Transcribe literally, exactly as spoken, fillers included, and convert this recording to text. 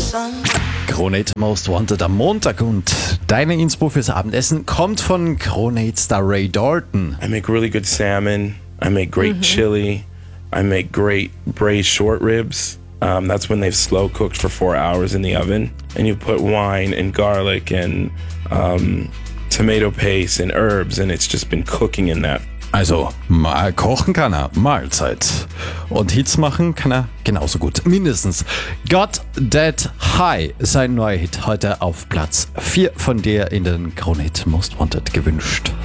Krone-Hit Most Wanted am Montag und deine Inspo fürs Abendessen kommt von Krone-Hit-Star Ray Dalton. I make really good salmon. I make great mm-hmm. chili. I make great braised short ribs. Um, that's when they've slow cooked for four hours in the oven. And you put wine and garlic and um, tomato paste and herbs, and it's just been cooking in that. Also, mal kochen kann er, Mahlzeit. Und Hits machen kann er genauso gut, mindestens. Got That High, sein neuer Hit, heute auf Platz vier von dir in den Krone-Hit Most Wanted gewünscht.